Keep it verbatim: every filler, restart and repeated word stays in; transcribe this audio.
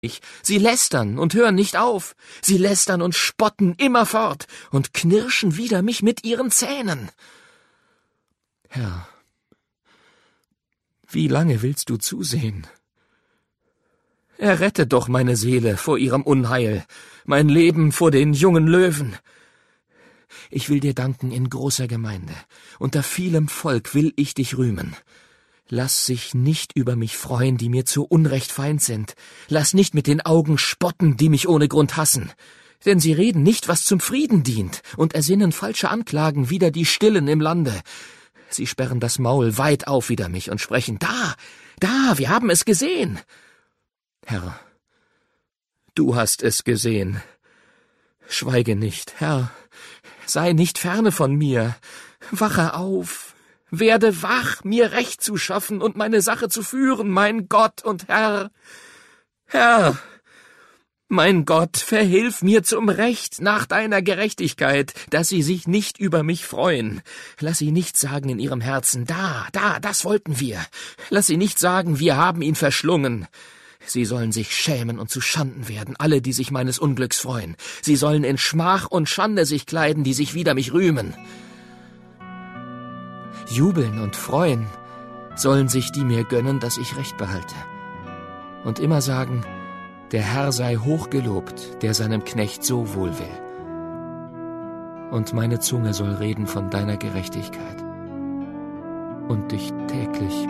Ich. Sie lästern und hören nicht auf. Sie lästern und spotten immerfort und knirschen wider mich mit ihren Zähnen. Herr, wie lange willst du zusehen? Errette doch meine Seele vor ihrem Unheil, mein Leben vor den jungen Löwen. Ich will dir danken in großer Gemeinde, unter vielem Volk will ich dich rühmen. Lass sich nicht über mich freuen, die mir zu Unrecht Feind sind. Lass nicht mit den Augen spotten, die mich ohne Grund hassen. Denn sie reden nicht, was zum Frieden dient, und ersinnen falsche Anklagen wider die Stillen im Lande. Sie sperren das Maul weit auf wider mich und sprechen, da, da, wir haben es gesehen. Herr, du hast es gesehen. Schweige nicht, Herr, sei nicht ferne von mir. Wache auf. Werde wach, mir Recht zu schaffen und meine Sache zu führen, mein Gott und Herr. Herr, mein Gott, verhilf mir zum Recht nach deiner Gerechtigkeit, dass sie sich nicht über mich freuen. Lass sie nicht sagen in ihrem Herzen, da, da, das wollten wir. Lass sie nicht sagen, wir haben ihn verschlungen. Sie sollen sich schämen und zu Schanden werden, alle, die sich meines Unglücks freuen. Sie sollen in Schmach und Schande sich kleiden, die sich wider mich rühmen. Jubeln und freuen sollen sich die mir gönnen, dass ich Recht behalte. Und immer sagen, der Herr sei hochgelobt, der seinem Knecht so wohl will. Und meine Zunge soll reden von deiner Gerechtigkeit und dich täglich